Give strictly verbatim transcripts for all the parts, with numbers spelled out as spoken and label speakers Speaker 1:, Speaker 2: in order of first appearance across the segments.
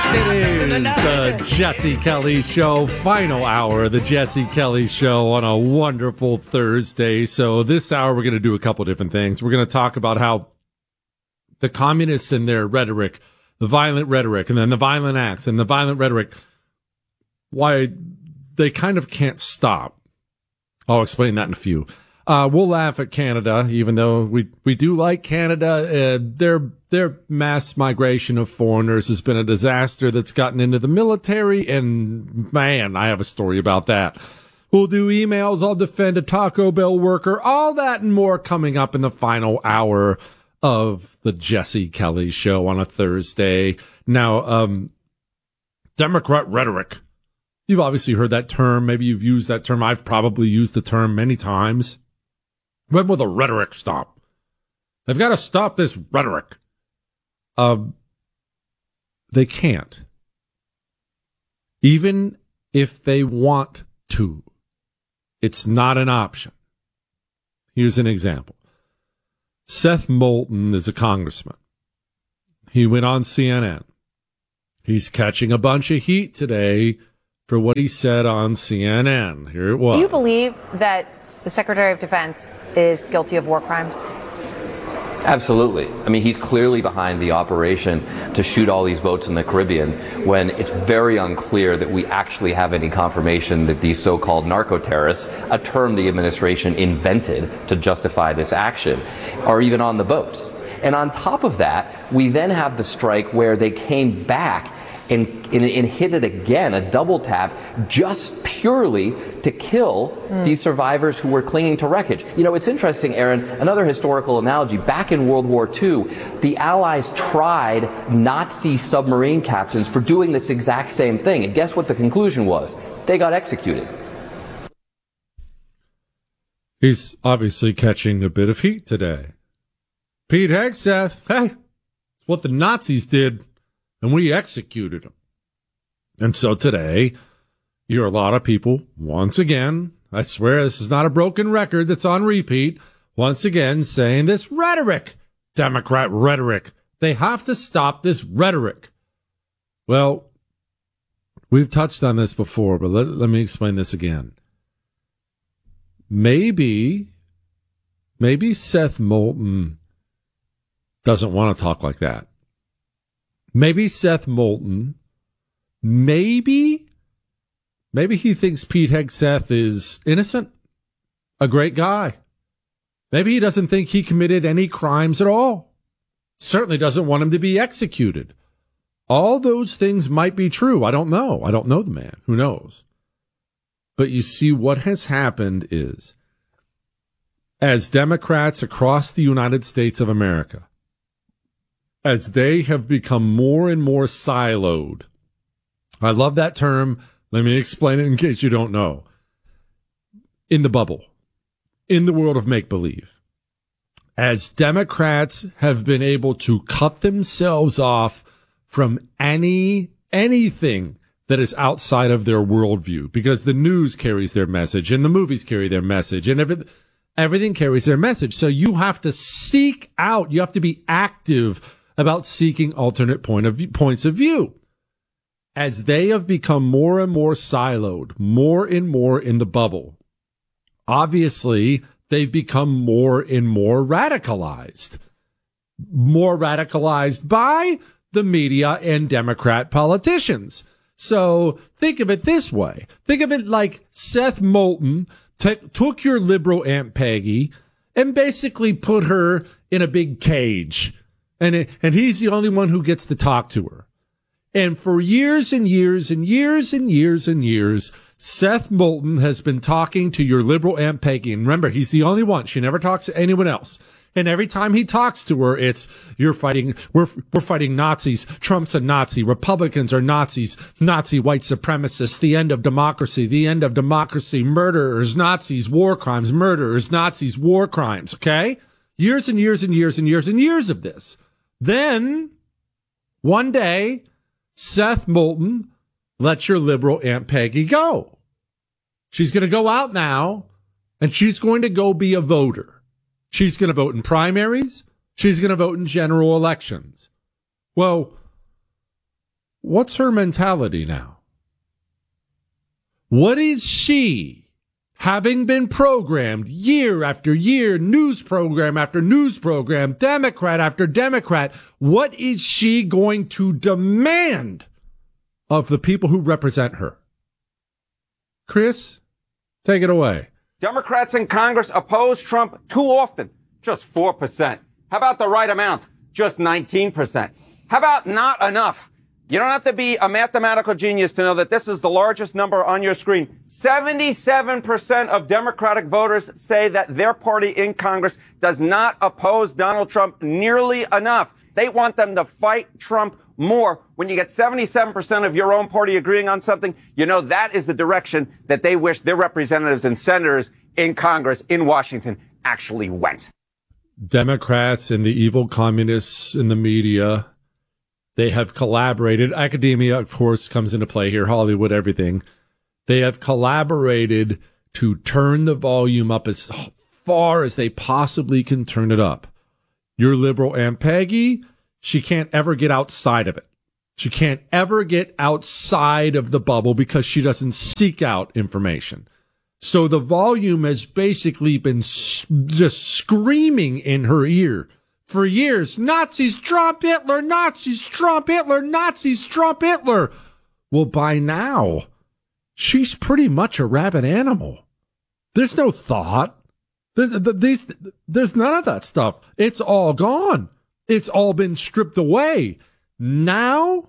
Speaker 1: It is the Jesse Kelly Show, final hour of the Jesse Kelly Show on a wonderful Thursday. So this hour, we're going to do a couple different things. We're going to talk about how the communists and their rhetoric, the violent rhetoric, and then the violent acts and the violent rhetoric, why they kind of can't stop. I'll explain that in a few. Uh, we'll laugh at Canada, even though we we do like Canada. Uh, their their mass migration of foreigners has been a disaster that's gotten into the military, and man, I have a story about that. We'll do emails. I'll defend a Taco Bell worker. All that and more coming up in the final hour of the Jesse Kelly Show on a Thursday. Now, um, Democrat rhetoric. You've obviously heard that term. Maybe you've used that term. I've probably used the term many times. When will the rhetoric stop? They've got to stop this rhetoric. Um, they can't. Even if they want to. It's not an option. Here's an example. Seth Moulton is a congressman. He went on C N N. He's catching a bunch of heat today for what he said on C N N. Here it was.
Speaker 2: Do you believe that the Secretary of Defense is guilty of war crimes?
Speaker 3: Absolutely. I mean, he's clearly behind the operation to shoot all these boats in the Caribbean when it's very unclear that we actually have any confirmation that these so-called narco-terrorists, a term the administration invented to justify this action, are even on the boats. And on top of that, we then have the strike where they came back and, and, and hit it again, a double tap, just purely to kill mm. these survivors who were clinging to wreckage. You know, it's interesting, Aaron, another historical analogy. Back in World War Two, the Allies tried Nazi submarine captains for doing this exact same thing. And guess what the conclusion was? They got executed.
Speaker 1: He's obviously catching a bit of heat today. Pete Hegseth, hey, it's what the Nazis did. And we executed them. And so today, you hear a lot of people, once again, I swear this is not a broken record that's on repeat, once again saying this rhetoric, Democrat rhetoric. They have to stop this rhetoric. Well, we've touched on this before, but let, let me explain this again. Maybe, maybe Seth Moulton doesn't want to talk like that. Maybe Seth Moulton, maybe, maybe he thinks Pete Hegseth is innocent, a great guy. Maybe he doesn't think he committed any crimes at all. Certainly doesn't want him to be executed. All those things might be true. I don't know. I don't know the man. Who knows? But you see, what has happened is, as Democrats across the United States of America, as they have become more and more siloed. I love that term. Let me explain it in case you don't know. In the bubble, in the world of make-believe, as Democrats have been able to cut themselves off from any anything that is outside of their worldview, because the news carries their message and the movies carry their message and every, everything carries their message. So you have to seek out, you have to be active about seeking alternate point of view, points of view. As they have become more and more siloed, more and more in the bubble, obviously they've become more and more radicalized. More radicalized by the media and Democrat politicians. So think of it this way. Think of it like Seth Moulton t- took your liberal Aunt Peggy and basically put her in a big cage. And it, and he's the only one who gets to talk to her. And for years and years and years and years and years, Seth Moulton has been talking to your liberal Aunt Peggy. And remember, he's the only one. She never talks to anyone else. And every time he talks to her, it's, you're fighting, we're, we're fighting Nazis. Trump's a Nazi. Republicans are Nazis. Nazi white supremacists. The end of democracy. The end of democracy. Murderers, Nazis, war crimes. Murderers, Nazis, war crimes. Okay? Years and years and years and years and years of this. Then, one day, Seth Moulton lets your liberal Aunt Peggy go. She's going to go out now, and she's going to go be a voter. She's going to vote in primaries. She's going to vote in general elections. Well, what's her mentality now? What is she, having been programmed year after year, news program after news program, Democrat after Democrat, what is she going to demand of the people who represent her? Chris, take it away.
Speaker 4: Democrats in Congress oppose Trump too often, just four percent. How about the right amount? Just nineteen percent. How about not enough? You don't have to be a mathematical genius to know that this is the largest number on your screen. seventy-seven percent of Democratic voters say that their party in Congress does not oppose Donald Trump nearly enough. They want them to fight Trump more. When you get seventy-seven percent of your own party agreeing on something, you know that is the direction that they wish their representatives and senators in Congress in Washington actually went.
Speaker 1: Democrats and the evil communists in the media, they have collaborated. Academia, of course, comes into play here, Hollywood, everything. They have collaborated to turn the volume up as far as they possibly can turn it up. Your liberal Aunt Peggy, she can't ever get outside of it. She can't ever get outside of the bubble because she doesn't seek out information. So the volume has basically been just screaming in her ear for years. Nazis, Trump, Hitler, Nazis, Trump, Hitler, Nazis, Trump, Hitler. Well, by now, she's pretty much a rabid animal. There's no thought. There's, there's none of that stuff. It's all gone. It's all been stripped away. Now,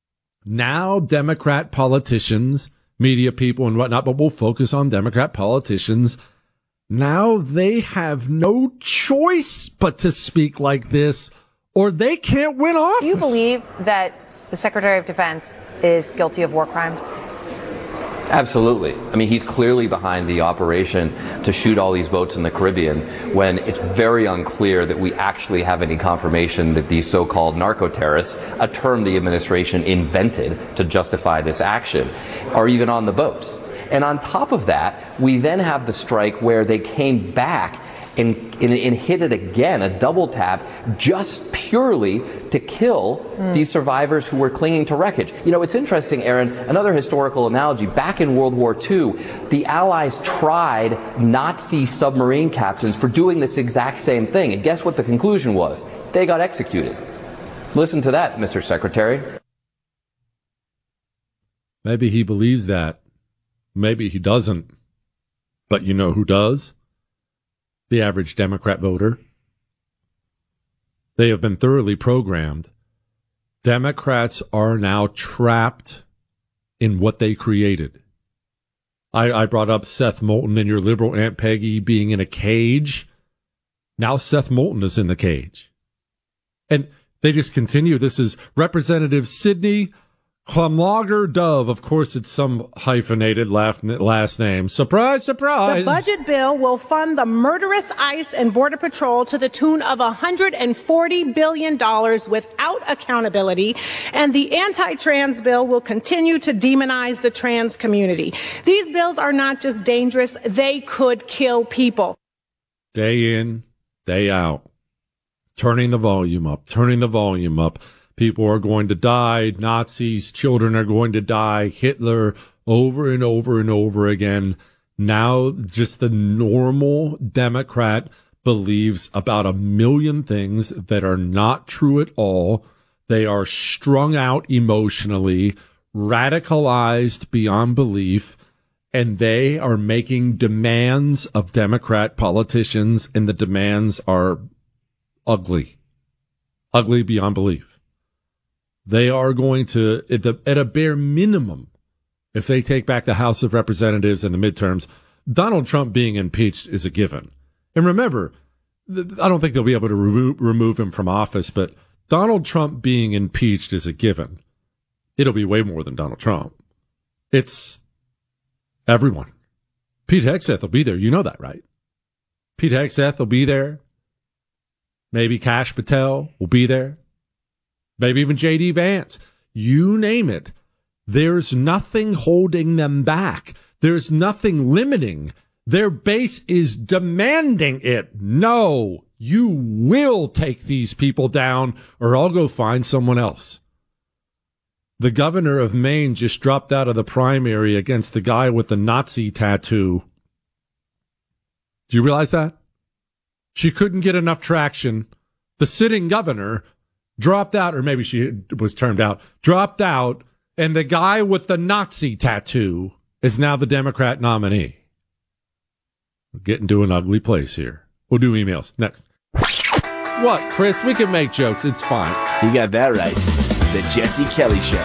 Speaker 1: now Democrat politicians, media people and whatnot, but we'll focus on Democrat politicians. Now they have no choice but to speak like this, or they can't win office.
Speaker 2: Do you believe that the Secretary of Defense is guilty of war crimes?
Speaker 3: Absolutely. I mean, he's clearly behind the operation to shoot all these boats in the Caribbean when it's very unclear that we actually have any confirmation that these so-called narco-terrorists, a term the administration invented to justify this action, are even on the boats. And on top of that, we then have the strike where they came back and, and, and hit it again, a double tap, just purely to kill mm. these survivors who were clinging to wreckage. You know, it's interesting, Aaron, another historical analogy. Back in World War Two, the Allies tried Nazi submarine captains for doing this exact same thing. And guess what the conclusion was? They got executed. Listen to that, Mister Secretary.
Speaker 1: Maybe he believes that. Maybe he doesn't. But you know who does? The average Democrat voter. They have been thoroughly programmed. Democrats are now trapped in what they created. I, I brought up Seth Moulton and your liberal Aunt Peggy being in a cage. Now Seth Moulton is in the cage. And they just continue. This is Representative Sidney Clamlager Dove. Of course, it's some hyphenated last name. Surprise, surprise.
Speaker 5: The budget bill will fund the murderous ICE and Border Patrol to the tune of one hundred forty billion dollars without accountability, and the anti-trans bill will continue to demonize the trans community. These bills are not just dangerous, they could kill people.
Speaker 1: Day in, day out. Turning the volume up, turning the volume up. People are going to die. Nazis, children are going to die. Hitler, over and over and over again. Now, just the normal Democrat believes about a million things that are not true at all. They are strung out emotionally, radicalized beyond belief, and they are making demands of Democrat politicians, and the demands are ugly. Ugly beyond belief. They are going to, at, the, at a bare minimum, if they take back the House of Representatives in the midterms, Donald Trump being impeached is a given. And remember, I don't think they'll be able to re- remove him from office, but Donald Trump being impeached is a given. It'll be way more than Donald Trump. It's everyone. Pete Hegseth will be there. You know that, right? Pete Hegseth will be there. Maybe Kash Patel will be there. Maybe even J D Vance. You name it. There's nothing holding them back. There's nothing limiting. Their base is demanding it. No, you will take these people down, or I'll go find someone else. The governor of Maine just dropped out of the primary against the guy with the Nazi tattoo. Do you realize that? She couldn't get enough traction. The sitting governor dropped out, or maybe she was termed out, dropped out, and the guy with the Nazi tattoo is now the Democrat nominee. We're getting to an ugly place here. We'll do emails next. What, Chris? We can make jokes. It's fine.
Speaker 6: You got that right. The Jesse Kelly Show.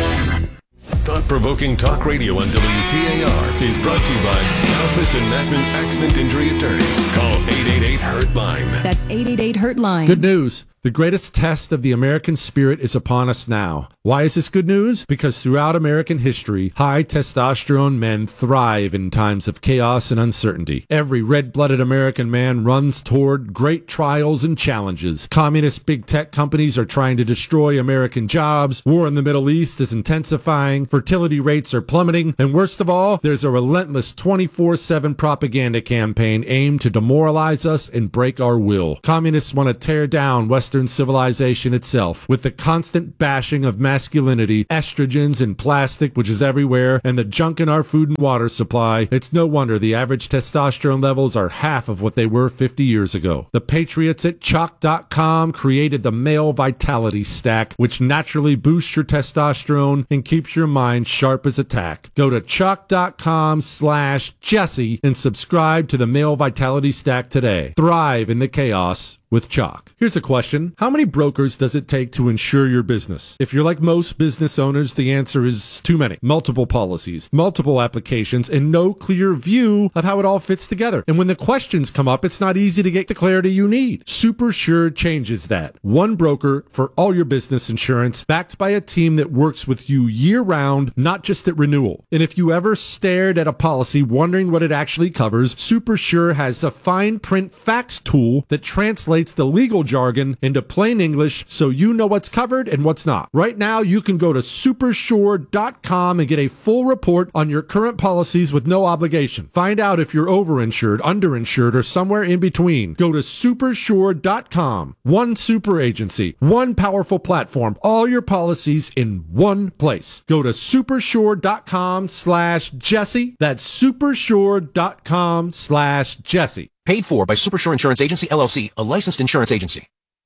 Speaker 7: Thought-provoking talk radio on W T A R is brought to you by Kalfas and Mackman Accident Injury Attorneys. Call eight eight eight, hurt line.
Speaker 8: That's eight eight eight, hurt line.
Speaker 1: Good news. The greatest test of the American spirit is upon us now. Why is this good news? Because throughout American history, high testosterone men thrive in times of chaos and uncertainty. Every red-blooded American man runs toward great trials and challenges. Communist big tech companies are trying to destroy American jobs. War in the Middle East is intensifying. Fertility rates are plummeting. And worst of all, there's a relentless twenty-four seven propaganda campaign aimed to demoralize us and break our will. Communists want to tear down Western civilization itself with the constant bashing of masculinity, estrogens and plastic, which is everywhere, and the junk in our food and water supply. It's no wonder the average testosterone levels are half of what they were fifty years ago. The patriots at chalk dot com created the Male Vitality Stack, which naturally boosts your testosterone and keeps your mind sharp as a tack. Go to chalk dot com slash Jesse and subscribe to the Male Vitality Stack today. Thrive in the chaos with Chalk. Here's a question. How many brokers does it take to insure your business? If you're like most business owners, the answer is too many. Multiple policies, multiple applications, and no clear view of how it all fits together. And when the questions come up, it's not easy to get the clarity you need. SuperSure changes that. One broker for all your business insurance, backed by a team that works with you year-round, not just at renewal. And if you ever stared at a policy wondering what it actually covers, SuperSure has a fine print facts tool that translates the legal jargon into plain English so you know what's covered and what's not. Right now, you can go to super sure dot com and get a full report on your current policies with no obligation. Find out if you're overinsured, underinsured, or somewhere in between. Go to super sure dot com. One super agency, one powerful platform, all your policies in one place. Go to super sure dot com slash Jesse. That's super sure dot com slash Jesse.
Speaker 9: Paid for by SuperSure Insurance Agency, L L C, a licensed insurance agency.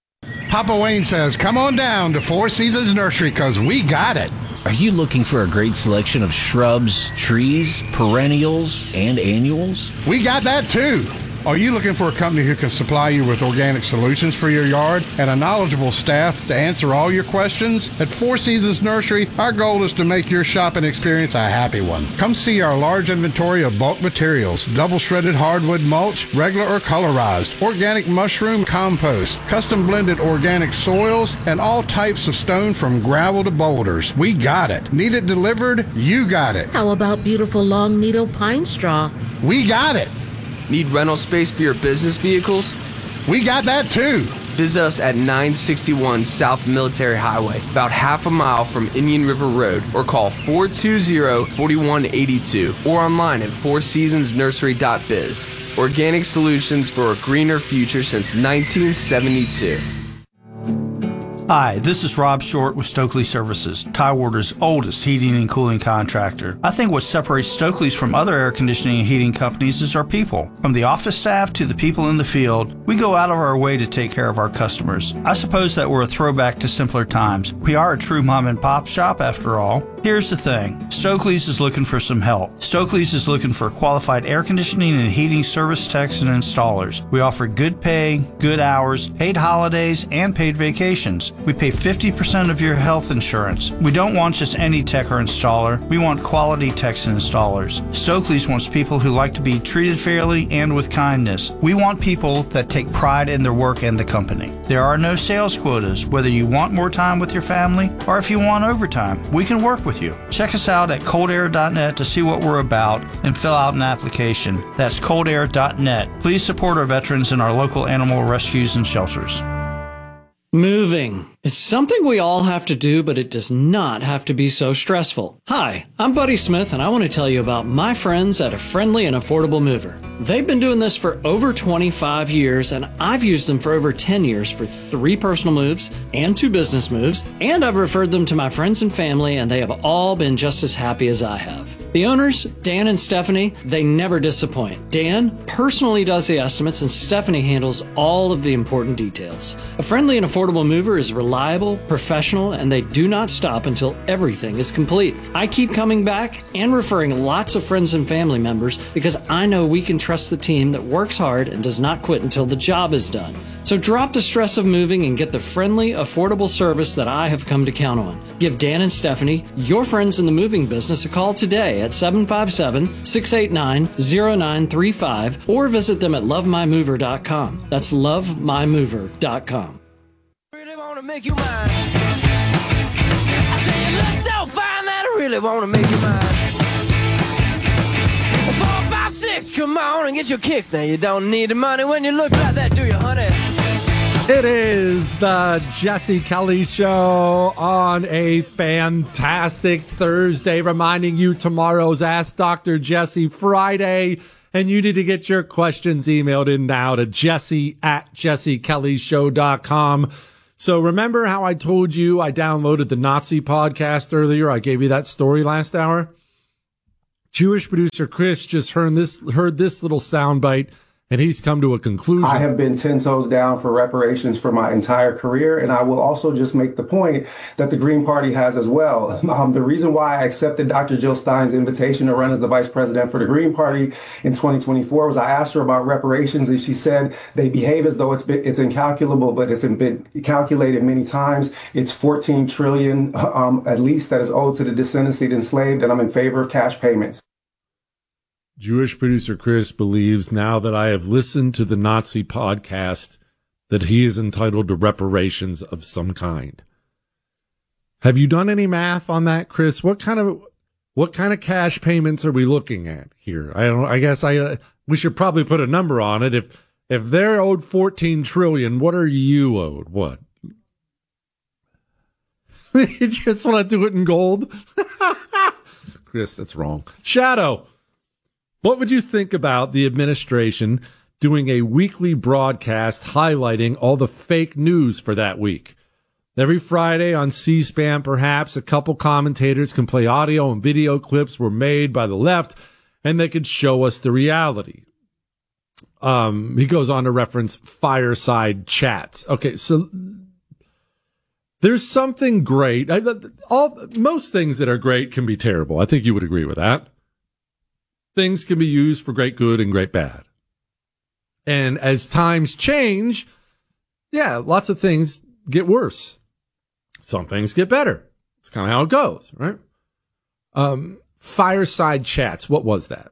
Speaker 10: Papa Wayne says, come on down to Four Seasons Nursery, because we got it.
Speaker 6: Are you looking for a great selection of shrubs, trees, perennials, and annuals?
Speaker 10: We got that too. Are you looking for a company who can supply you with organic solutions for your yard and a knowledgeable staff to answer all your questions? At Four Seasons Nursery, our goal is to make your shopping experience a happy one. Come see our large inventory of bulk materials, double shredded hardwood mulch, regular or colorized, organic mushroom compost, custom blended organic soils, and all types of stone from gravel to boulders. We got it. Need it delivered? You got it.
Speaker 11: How about beautiful long needle pine straw?
Speaker 10: We got it.
Speaker 12: Need rental space for your business vehicles?
Speaker 10: We got that too.
Speaker 12: Visit us at nine sixty-one South Military Highway, about half a mile from Indian River Road, or call four two zero, four one eight two, or online at four seasons nursery dot biz. Organic solutions for a greener future since nineteen seventy-two.
Speaker 13: Hi, this is Rob Short with Stokely Services, Tidewater's oldest heating and cooling contractor. I think what separates Stokely's from other air conditioning and heating companies is our people. From the office staff to the people in the field, we go out of our way to take care of our customers. I suppose that we're a throwback to simpler times. We are a true mom and pop shop after all. Here's the thing, Stokely's is looking for some help. Stokely's is looking for qualified air conditioning and heating service techs and installers. We offer good pay, good hours, paid holidays, and paid vacations. We pay fifty percent of your health insurance. We don't want just any tech or installer. We want quality techs and installers. Stokely's wants people who like to be treated fairly and with kindness. We want people that take pride in their work and the company. There are no sales quotas, whether you want more time with your family or if you want overtime. We can work with you. Check us out at cold air dot net to see what we're about and fill out an application. That's cold air dot net. Please support our veterans and our local animal rescues and shelters.
Speaker 14: Moving.
Speaker 8: It's something we all have to do, but it does not have to be so stressful. Hi, I'm Buddy Smith, and I want to tell you about my friends at A Friendly and Affordable Mover. They've been doing this for over twenty-five years, and I've used them for over ten years for three personal moves and two business moves, and I've referred them to my friends and family, and they have all been just as happy as I have. The owners, Dan and Stephanie, they never disappoint. Dan personally does the estimates, and Stephanie handles all of the important details. A Friendly and Affordable Mover is reliable, professional, and they do not stop until everything is complete. I keep coming back and referring lots of friends and family members because I know we can trust the team that works hard and does not quit until the job is done. So drop the stress of moving and get the friendly, affordable service that I have come to count on. Give Dan and Stephanie, your friends in the moving business, a call today at seven five seven, six eight nine, zero nine three five or visit them at love my mover dot com. That's love my mover dot com.
Speaker 14: Really want to make you mine. I say you look so fine that I really want to make you mine. Four, five, six, come on and get your kicks. Now you don't need the money when you look like that, do you, honey?
Speaker 1: It is the Jesse Kelly Show on a fantastic Thursday, reminding you tomorrow's Ask Doctor Jesse Friday, and you need to get your questions emailed in now to jesse at jesse kelly show dot com. So remember how I told you I downloaded the Nazi podcast earlier? I gave you that story last hour. Jewish producer Chris just heard this, heard this little soundbite, and he's come to a conclusion.
Speaker 15: I have been ten toes down for reparations for my entire career, and I will also just make the point that the Green Party has as well. Um, the reason why I accepted Doctor Jill Stein's invitation to run as the vice president for the Green Party in twenty twenty-four was I asked her about reparations, and she said they behave as though it's been, it's incalculable, but it's been calculated many times. It's fourteen trillion dollars um, at least that is owed to the descendants of the enslaved, and I'm in favor of cash payments.
Speaker 1: Jewish producer Chris believes, now that I have listened to the Nazi podcast, that he is entitled to reparations of some kind. Have you done any math on that, Chris? What kind of what kind of cash payments are we looking at here? I don't. I guess I uh, we should probably put a number on it. If if they're owed fourteen trillion, what are you owed? What? You just want to do it in gold, Chris? That's wrong. Shadow. What would you think about the administration doing a weekly broadcast highlighting all the fake news for that week? Every Friday on C-SPAN, perhaps, a couple commentators can play audio and video clips were made by the left, and they could show us the reality. Um, he goes on to reference fireside chats. Okay, so there's something great. I, all most things that are great can be terrible. I think you would agree with that. Things can be used for great good and great bad. And as times change, yeah, lots of things get worse. Some things get better. It's kind of how it goes, right? Um, fireside chats, what was that?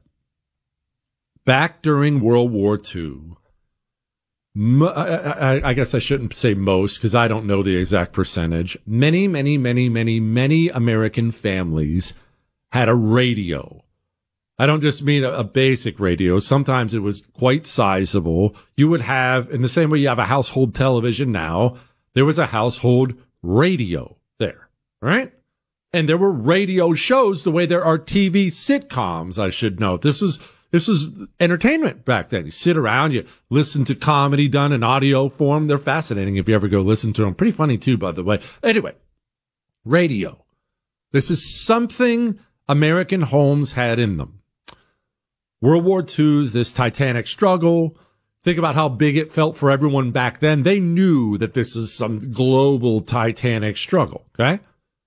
Speaker 1: Back during World War Two, mo- I, I, I guess I shouldn't say most because I don't know the exact percentage. Many, many, many, many, many American families had a radio. I don't just mean a, a basic radio. Sometimes it was quite sizable. You would have, in the same way you have a household television now, there was a household radio there, right? And there were radio shows the way there are T V sitcoms, I should note. This was, this was entertainment back then. You sit around, you listen to comedy done in audio form. They're fascinating if you ever go listen to them. Pretty funny too, by the way. Anyway, radio. This is something American homes had in them. World War Two's this titanic struggle. Think about how big it felt for everyone back then. They knew that this was some global titanic struggle, okay?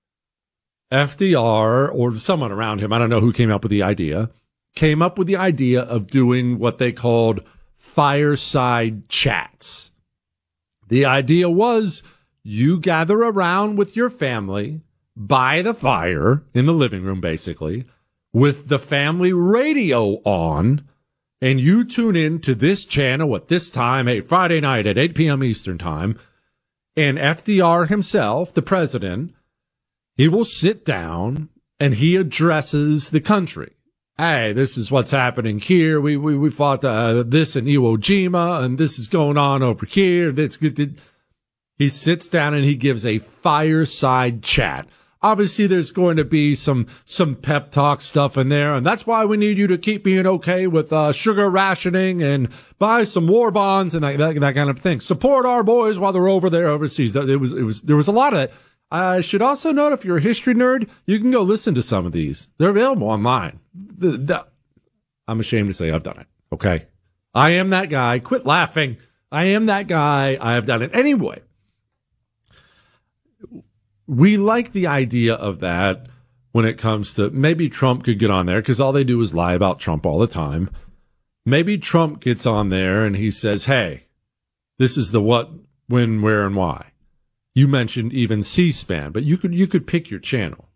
Speaker 1: F D R, or someone around him, I don't know who came up with the idea, came up with the idea of doing what they called fireside chats. The idea was you gather around with your family by the fire in the living room, basically, with the family radio on, and you tune in to this channel at this time, a Friday night at eight p.m. Eastern time, and F D R himself, the president, he will sit down and he addresses the country. Hey, this is what's happening here. We we, we fought uh, this in Iwo Jima, and this is going on over here. That's good. He sits down and he gives a fireside chat. Obviously, there's going to be some some pep talk stuff in there, and that's why we need you to keep being okay with uh, sugar rationing and buy some war bonds and that, that, that kind of thing. Support our boys while they're over there overseas. It was it was there was a lot of that. I should also note, if you're a history nerd, you can go listen to some of these. They're available online. The, the, I'm ashamed to say I've done it. Okay, I am that guy. Quit laughing. I am that guy. I have done it anyway. We like the idea of that when it comes to maybe Trump could get on there because all they do is lie about Trump all the time. Maybe Trump gets on there and he says, hey, this is the what, when, where, and why. You mentioned even C-SPAN, but you could you could pick your channel.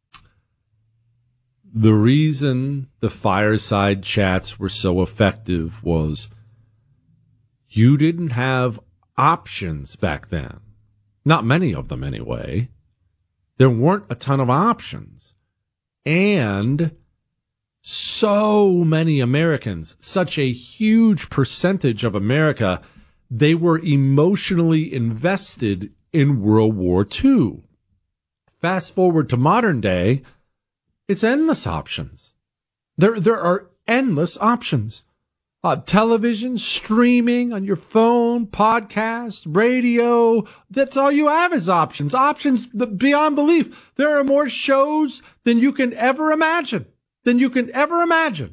Speaker 1: The reason the fireside chats were so effective was you didn't have options back then. Not many of them anyway. There weren't a ton of options. And so many Americans, such a huge percentage of America, they were emotionally invested in World War Two. Fast forward to modern day, it's endless options. There, there are endless options. Uh, television, streaming on your phone, podcasts, radio. That's all you have is options. Options beyond belief. There are more shows than you can ever imagine. Than you can ever imagine.